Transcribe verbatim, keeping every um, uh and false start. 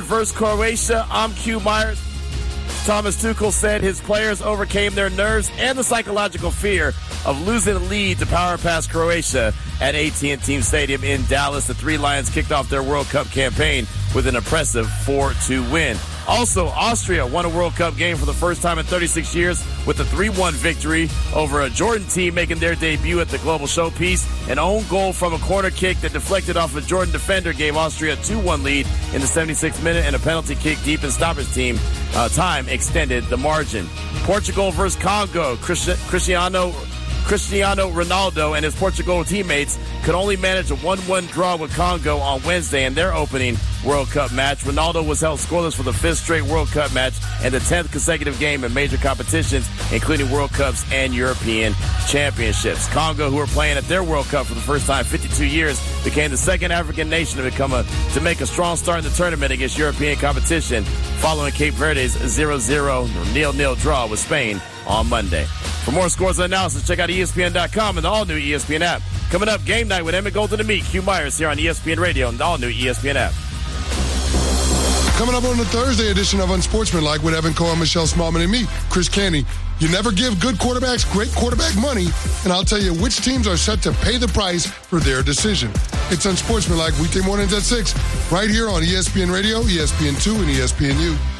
versus Croatia. I'm Q Myers. Thomas Tuchel said his players overcame their nerves and the psychological fear of losing a lead to power past Croatia at A T and T Stadium in Dallas. The Three Lions kicked off their World Cup campaign with an impressive four two win. Also, Austria won a World Cup game for the first time in thirty-six years with a three one victory over a Jordan team making their debut at the global showpiece. An own goal from a corner kick that deflected off a Jordan defender gave Austria a two one lead in the seventy-sixth minute, and a penalty kick deep in stoppage team uh, time extended the margin. Portugal versus Congo. Cristiano Cristiano Ronaldo and his Portugal teammates could only manage a one one draw with Congo on Wednesday in their opening World Cup match. Ronaldo was held scoreless for the fifth straight World Cup match and the tenth consecutive game in major competitions, including World Cups and European Championships. Congo, who were playing at their World Cup for the first time in fifty-two years, became the second African nation to become a to make a strong start in the tournament against European competition, following Cape Verde's zero zero nil nil draw with Spain on Monday. For more scores and analysis, check out E S P N dot com and the all-new E S P N app. Coming up, game night with Emmett Golden and me, Q Myers, here on E S P N Radio and the all-new E S P N app. Coming up on the Thursday edition of Unsportsmanlike with Evan Cohen, Michelle Smallman, and me, Chris Canty. You never give good quarterbacks great quarterback money, and I'll tell you which teams are set to pay the price for their decision. It's Unsportsmanlike weekday mornings at six, right here on E S P N Radio, E S P N two, and E S P N U.